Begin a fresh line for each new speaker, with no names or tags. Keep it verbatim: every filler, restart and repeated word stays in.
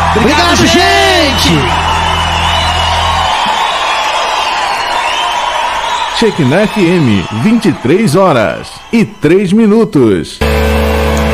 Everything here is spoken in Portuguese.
Obrigado, Obrigado gente!
Shekinah F M, vinte e três horas e três minutos.